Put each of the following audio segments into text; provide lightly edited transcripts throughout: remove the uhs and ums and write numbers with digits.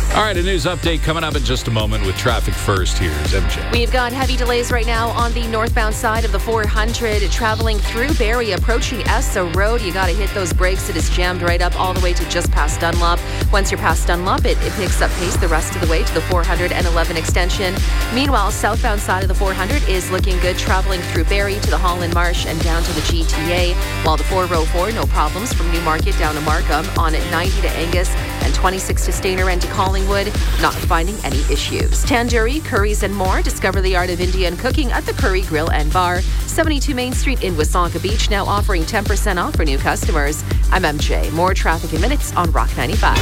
All right, a news update coming up in just a moment with traffic first. Here's MJ. We've got heavy delays right now on the northbound side of the 400 traveling through Barrie, approaching Essa Road. You got to hit those brakes. It is jammed right up all the way to just past Dunlop. Once you're past Dunlop, it picks up pace the rest of the way to the 411 extension. Meanwhile, southbound side of the 400 is looking good, traveling through Barrie to the Holland Marsh and down to the GTA. While the 404, no problems from Newmarket down to Markham on 90 to Angus and 26 to Stainer and to Collingwood, not finding any issues. Tandoori, curries and more. Discover the art of Indian cooking at the Curry Grill and Bar. 72 Main Street in Wasanka Beach, now offering 10% off for new customers. I'm MJ. More traffic in minutes on Rock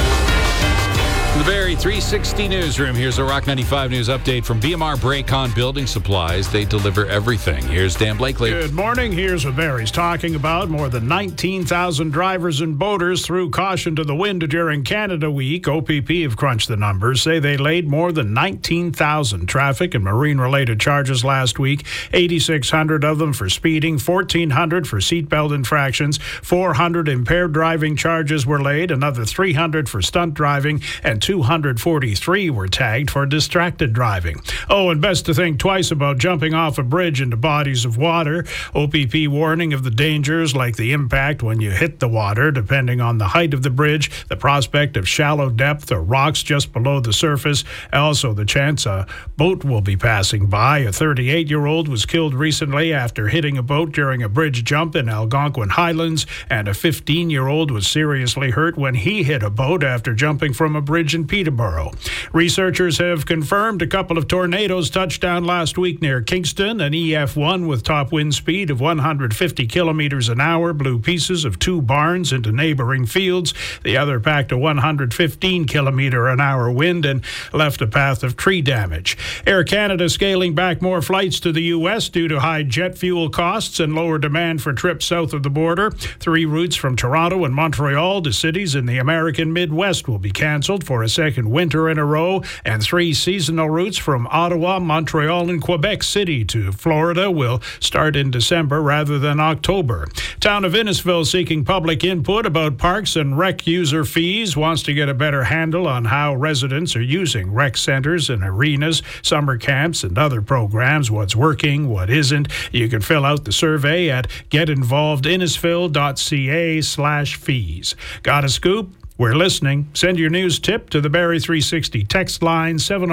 95. The Barrie 360 newsroom. Here's a Rock 95 news update from BMR Braycon Building Supplies. They deliver everything. Here's Dan Blakely. Good morning. Here's what Barrie's talking about. More than 19,000 drivers and boaters threw caution to the wind during Canada Week. OPP have crunched the numbers, say they laid more than 19,000 traffic and marine-related charges last week. 8,600 of them for speeding, 1,400 for seatbelt infractions, 400 impaired driving charges were laid, another 300 for stunt driving, and 243 were tagged for distracted driving. Oh, and best to think twice about jumping off a bridge into bodies of water. OPP warning of the dangers like the impact when you hit the water, depending on the height of the bridge, the prospect of shallow depth or rocks just below the surface, also the chance a boat will be passing by. A 38-year-old was killed recently after hitting a boat during a bridge jump in Algonquin Highlands, and a 15-year-old was seriously hurt when he hit a boat after jumping from a bridge in Peterborough. Researchers have confirmed a couple of tornadoes touched down last week near Kingston. An EF1 with top wind speed of 150 kilometers an hour blew pieces of two barns into neighboring fields. The other packed a 115 kilometer an hour wind and left a path of tree damage. Air Canada scaling back more flights to the U.S. due to high jet fuel costs and lower demand for trips south of the border. 3 routes from Toronto and Montreal to cities in the American Midwest will be canceled for a second winter in a row, and 3 seasonal routes from Ottawa, Montreal, and Quebec City to Florida will start in December rather than October. Town of Innisfil seeking public input about parks and rec user fees, wants to get a better handle on how residents are using rec centers and arenas, summer camps, and other programs, what's working, what isn't. You can fill out the survey at getinvolvedinnisfil.ca/fees. Got a scoop? We're listening. Send your news tip to the Barrie 360 text line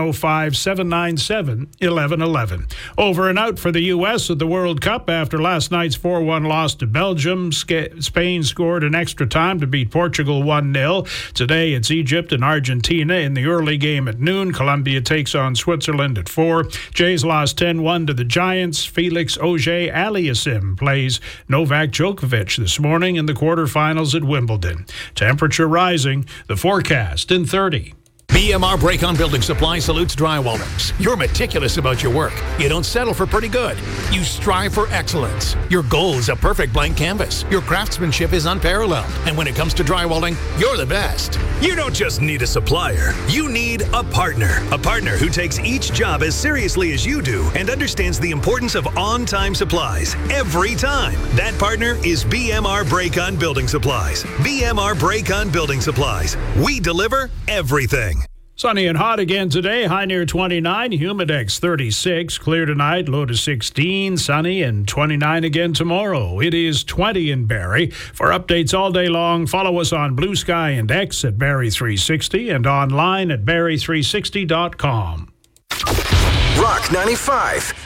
705-797-1111. Over and out for the U.S. at the World Cup after last night's 4-1 loss to Belgium. Spain scored in extra time to beat Portugal 1-0. Today it's Egypt and Argentina in the early game at noon. Colombia takes on Switzerland at 4. Jays lost 10-1 to the Giants. Felix Auger-Aliassime plays Novak Djokovic this morning in the quarterfinals at Wimbledon. Temperature rising. The forecast in 30. BMR Braycon Building Supply salutes drywallers. You're meticulous about your work. You don't settle for pretty good. You strive for excellence. Your goal is a perfect blank canvas. Your craftsmanship is unparalleled. And when it comes to drywalling, you're the best. You don't just need a supplier. You need a partner. A partner who takes each job as seriously as you do and understands the importance of on-time supplies every time. That partner is BMR Braycon Building Supplies. BMR Braycon Building Supplies. We deliver everything. Sunny and hot again today, high near 29, humidex 36, clear tonight, low to 16, sunny and 29 again tomorrow. It is 20 in Barrie. For updates all day long, follow us on Blue Sky and X at Barrie 360 and online at barrie360.com. Rock 95.